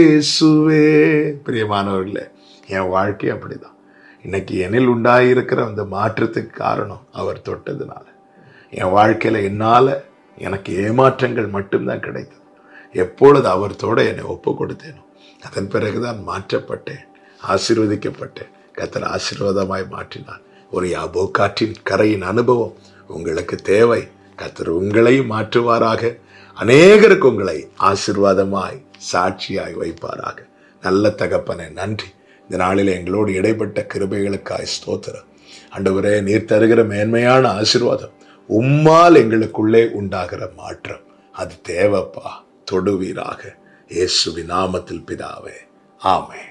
இயேசுவே. பிரியமானவர்களே, என் வாழ்க்கை அப்படிதான். இன்னைக்கு என்னில் உண்டாயிருக்கிற அந்த மாற்றத்துக்கு காரணம் அவர் தொட்டதுனால. என் வாழ்க்கையில எனக்கு ஏமாற்றங்கள் மட்டும்தான் கிடைத்தது. எப்பொழுது அவர் தொட என்னை ஒப்பு கொடுத்தேனோ அதன் பிறகுதான் மாற்றப்பட்டேன், ஆசீர்வதிக்கப்பட்டேன். கர்த்தர் ஆசீர்வாதமாய் மாற்றினார். ஒரு யாபோக்காற்றின் கரையின் அனுபவம் உங்களுக்கு தேவை. கர்த்தர் உங்களையும் மாற்றுவாராக. அநேகருக்கு உங்களை ஆசீர்வாதமாய் சாட்சியாய் வைப்பாராக. நல்ல தகப்பனே, நன்றி. இந்த நாளில் எங்களோடு இடைப்பட்ட கிருபைகளுக்காய் ஸ்தோத்திரம். ஆண்டவரே, நீர் தருகிற மேன்மையான ஆசீர்வாதம், உம்மால் எங்களுக்குள்ளே உண்டாகிற மாற்றம், அது தேவைப்பா. தொடுவீராக. இயேசுவின் நாமத்தில் பிதாவே, ஆமென்.